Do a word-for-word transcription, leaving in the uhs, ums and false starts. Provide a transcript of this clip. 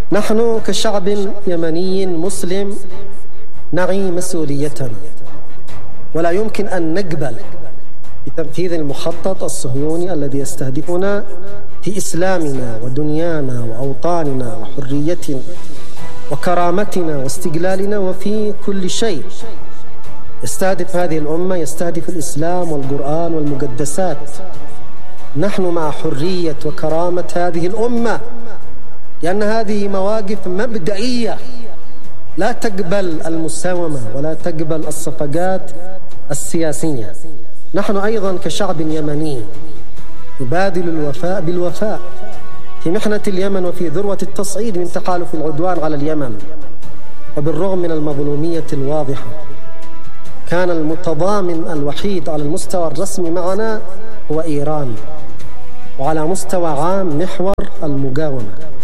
نحن كشعب يمني مسلم نعي مسؤوليتنا، ولا يمكن أن نقبل بتنفيذ المخطط الصهيوني الذي يستهدفنا في إسلامنا ودنيانا وأوطاننا وحريتنا وكرامتنا واستقلالنا وفي كل شيء. يستهدف هذه الأمة، يستهدف الإسلام والقرآن والمقدسات. نحن مع حرية وكرامة هذه الأمة، لأن هذه مواقف مبدئية لا تقبل المساومة ولا تقبل الصفقات السياسية. نحن أيضا كشعب يمني نبادل الوفاء بالوفاء في محنة اليمن وفي ذروة التصعيد من تحالف العدوان على اليمن. وبالرغم من المظلومية الواضحة، كان المتضامن الوحيد على المستوى الرسمي معنا هو إيران، وعلى مستوى عام محور المقاومة.